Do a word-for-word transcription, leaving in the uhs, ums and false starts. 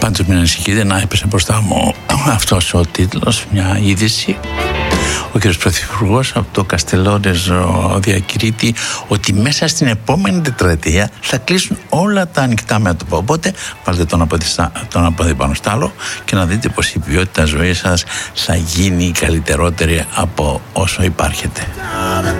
Πάντως μην ανησυχείτε, να έπεσε μπροστά μου αυτός ο τίτλος, μια είδηση. Ο κ. Πρωθυπουργός από το Καστελόνες διακηρύττει ότι μέσα στην επόμενη τετραετία θα κλείσουν όλα τα ανοιχτά μέτωπα. Οπότε βάλτε τον από, τον από πάνω στ' άλλο και να δείτε πως η ποιότητα ζωής σας θα γίνει καλύτερότερη από όσο υπάρχετε.